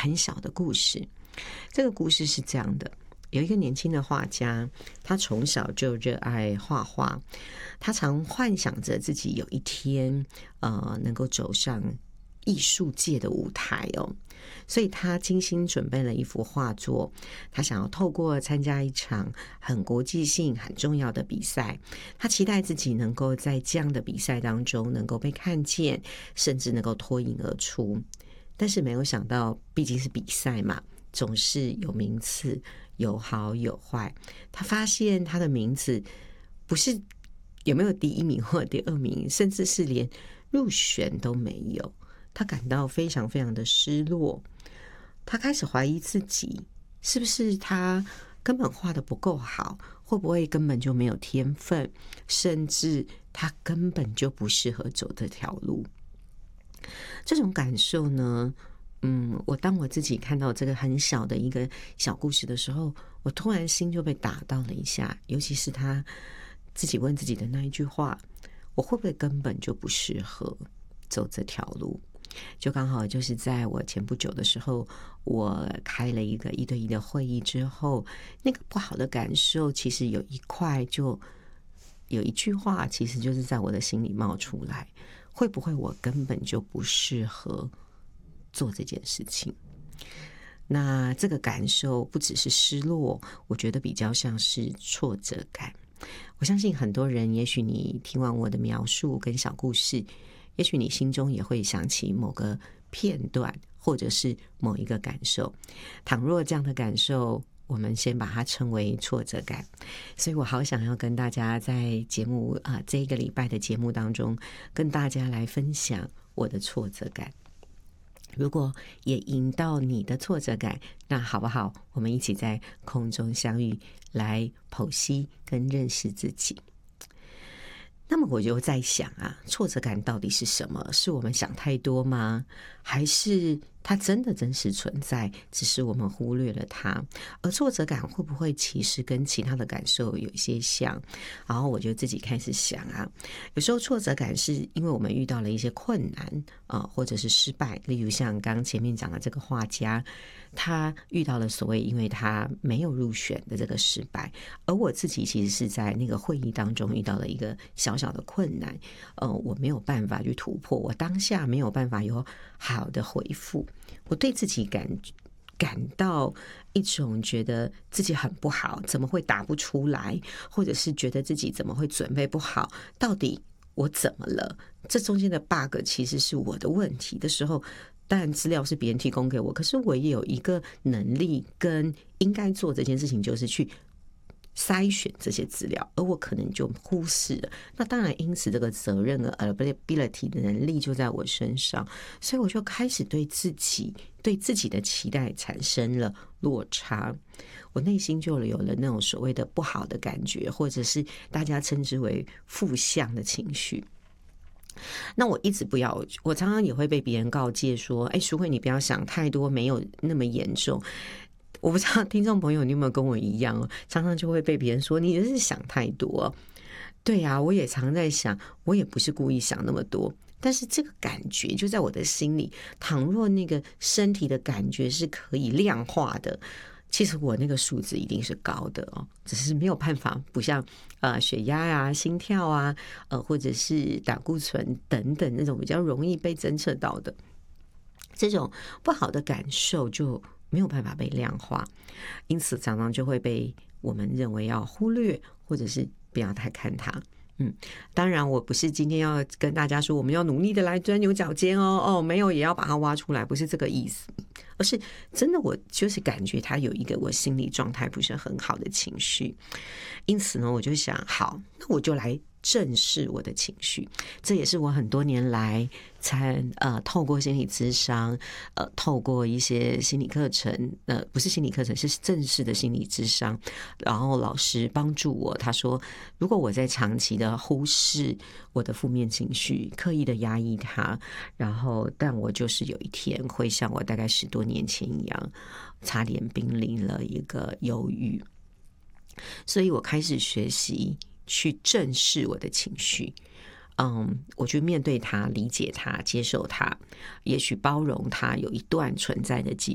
很小的故事。这个故事是这样的，有一个年轻的画家，他从小就热爱画画，他常幻想着自己有一天能够走上艺术界的舞台哦，所以他精心准备了一幅画作，他想要透过参加一场很国际性很重要的比赛，他期待自己能够在这样的比赛当中能够被看见，甚至能够脱颖而出。但是没有想到，毕竟是比赛嘛，总是有名次，有好有坏。他发现他的名字不是有没有第一名或第二名，甚至是连入选都没有。他感到非常非常的失落，他开始怀疑自己是不是他根本画得不够好，会不会根本就没有天分，甚至他根本就不适合走这条路。这种感受呢，当我自己看到这个很小的一个小故事的时候，我突然心就被打到了一下，尤其是他自己问自己的那一句话，我会不会根本就不适合走这条路。就刚好就是在我前不久的时候，我开了一个1对1的会议之后，那个不好的感受其实有一块，就有一句话其实就是在我的心里冒出来，会不会我根本就不适合做这件事情。那这个感受不只是失落，我觉得比较像是挫折感。我相信很多人，也许你听完我的描述跟小故事，也许你心中也会想起某个片段，或者是某一个感受。倘若这样的感受，我们先把它称为挫折感。所以我好想要跟大家在节目这一个礼拜的节目当中，跟大家来分享我的挫折感。如果也引到你的挫折感，那好不好？我们一起在空中相遇，来剖析跟认识自己。那么我就在想挫折感到底是什么？是我们想太多吗？还是它真的真实存在，只是我们忽略了它？而挫折感会不会其实跟其他的感受有一些像？然后我就自己开始想有时候挫折感是因为我们遇到了一些困难或者是失败，例如像刚刚前面讲的这个画家，他遇到了所谓因为他没有入选的这个失败，而我自己其实是在那个会议当中遇到了一个小小的困难，我没有办法去突破，我当下没有办法有好的回复，我对自己感到一种觉得自己很不好，怎么会答不出来，或者是觉得自己怎么会准备不好，到底我怎么了？这中间的 bug 其实是我的问题的时候，当然资料是别人提供给我，可是我也有一个能力跟应该做这件事情，就是去筛选这些资料，而我可能就忽视了。那当然因此这个责任和 ability 的能力就在我身上，所以我就开始对自己的期待产生了落差，我内心就有了那种所谓的不好的感觉，或者是大家称之为负向的情绪。那我一直不要，我常常也会被别人告诫说，淑慧你不要想太多，没有那么严重。我不知道听众朋友你有没有跟我一样常常就会被别人说你是想太多。对啊，我也常在想，我也不是故意想那么多，但是这个感觉就在我的心里，倘若那个身体的感觉是可以量化的，其实我那个数字一定是高的只是没有办法，不像血压心跳或者是胆固醇等等那种比较容易被侦测到的，这种不好的感受就没有办法被量化，因此常常就会被我们认为要忽略，或者是不要太看它。当然我不是今天要跟大家说我们要努力的来钻牛角尖没有也要把它挖出来，不是这个意思，而是真的我就是感觉它有一个我心理状态不是很好的情绪，因此呢我就想好，那我就来正视我的情绪。这也是我很多年来才透过心理咨商透过一些心理课程不是心理课程，是正式的心理咨商，然后老师帮助我，他说如果我在长期的忽视我的负面情绪，刻意的压抑它，然后但我就是有一天会像我大概10多年前一样，差点濒临了一个忧郁。所以我开始学习去正视我的情绪，我去面对它，理解它，接受它，也许包容它有一段存在的机